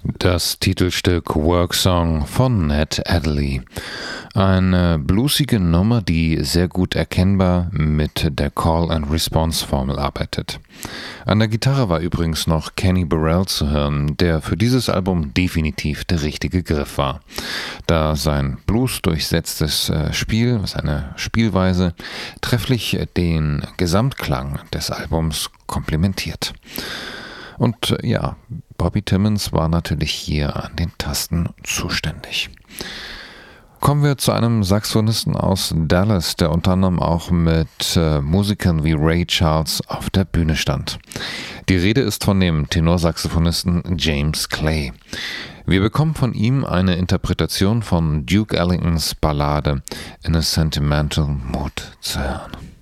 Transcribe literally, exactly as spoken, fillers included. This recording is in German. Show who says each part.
Speaker 1: Das Titelstück Work Song von Ned Adderley. Eine bluesige Nummer, die sehr gut erkennbar mit der Call-and-Response-Formel arbeitet. An der Gitarre war übrigens noch Kenny Burrell zu hören, der für dieses Album definitiv der richtige Griff war, da sein blues-durchsetztes Spiel, seine Spielweise, trefflich den Gesamtklang des Albums komplementiert. Und ja, Bobby Timmons war natürlich hier an den Tasten zuständig. Kommen wir zu einem Saxophonisten aus Dallas, der unter anderem auch mit äh, Musikern wie Ray Charles auf der Bühne stand. Die Rede ist von dem Tenorsaxophonisten James Clay. Wir bekommen von ihm eine Interpretation von Duke Ellingtons Ballade In a Sentimental Mood zu hören.